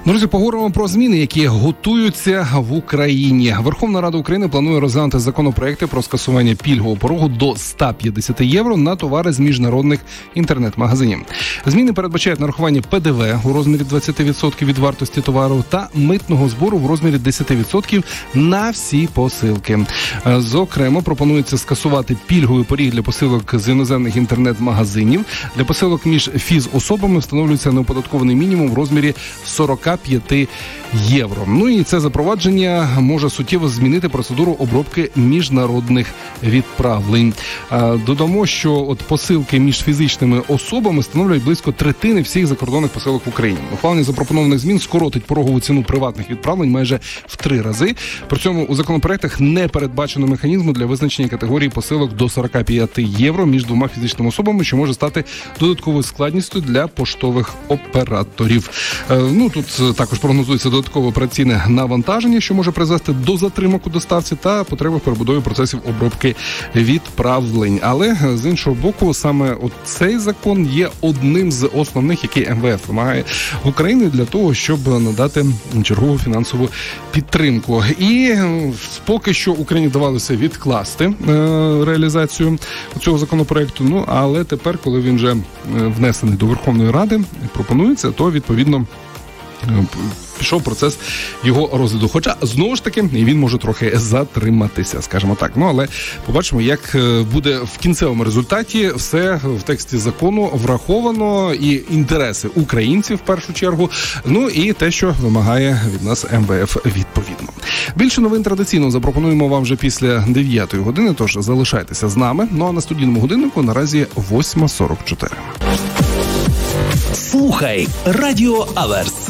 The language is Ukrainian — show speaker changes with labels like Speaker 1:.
Speaker 1: Друзі, поговоримо про зміни, які готуються в Україні. Верховна Рада України планує розглянути законопроекти про скасування пільгового порогу до 150 євро на товари з міжнародних інтернет-магазинів. Зміни передбачають нарахування ПДВ у розмірі 20% від вартості товару та митного збору в розмірі 10% на всі посилки. Зокрема, пропонується скасувати пільговий поріг для посилок з іноземних інтернет-магазинів. Для посилок між фізособами встановлюється неоподаткований мінімум в розмірі 45 євро. Ну і це запровадження може суттєво змінити процедуру обробки міжнародних відправлень. Додамо, що от посилки між фізичними особами становлять близько третини всіх закордонних посилок в Україні. Ухвалення запропонованих змін скоротить порогову ціну приватних відправлень майже в 3 рази. При цьому у законопроектах не передбачено механізму для визначення категорії посилок до 45 євро між двома фізичними особами, що може стати додатковою складністю для поштових операторів. Тут також прогнозується додаткове операційне навантаження, що може призвести до затримок у доставці та потреби в перебудові процесів обробки відправлень. Але, з іншого боку, саме цей закон є одним з основних, який МВФ вимагає в Україні для того, щоб надати чергову фінансову підтримку. І поки що Україні вдавалося відкласти реалізацію цього законопроекту, але тепер, коли він вже внесений до Верховної Ради, пропонується, то відповідно пішов процес його розгляду. Хоча, знову ж таки, він може трохи затриматися, скажімо так. Але побачимо, як буде в кінцевому результаті все в тексті закону враховано, і інтереси українців в першу чергу, і те, що вимагає від нас МВФ відповідно. Більше новин традиційно запропонуємо вам вже після 9-ї години, тож залишайтеся з нами. А на студійному годиннику наразі 8:44.
Speaker 2: Слухай Радіо Аверс.